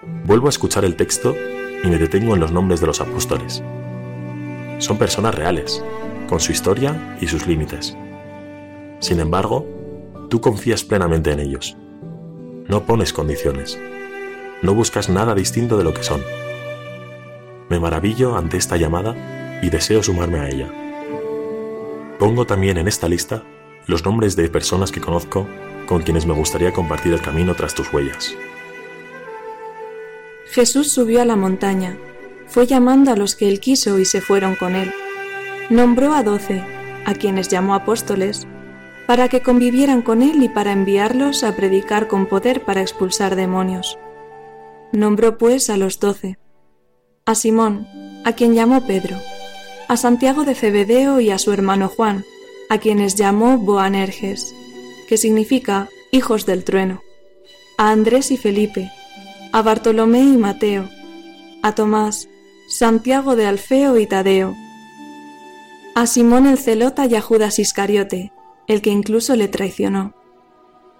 Vuelvo a escuchar el texto y me detengo en los nombres de los apóstoles. Son personas reales, con su historia y sus límites. Sin embargo, tú confías plenamente en ellos. No pones condiciones. No buscas nada distinto de lo que son. Me maravillo ante esta llamada y deseo sumarme a ella. Pongo también en esta lista los nombres de personas que conozco con quienes me gustaría compartir el camino tras tus huellas. Jesús subió a la montaña, fue llamando a los que él quiso y se fueron con él. Nombró a 12, a quienes llamó apóstoles, para que convivieran con él y para enviarlos a predicar con poder para expulsar demonios. Nombró pues a los 12, a Simón, a quien llamó Pedro, a Santiago de Zebedeo y a su hermano Juan, a quienes llamó Boanerges, que significa hijos del trueno, a Andrés y Felipe, a Bartolomé y Mateo, a Tomás, Santiago de Alfeo y Tadeo, a Simón el Zelota y a Judas Iscariote, el que incluso le traicionó.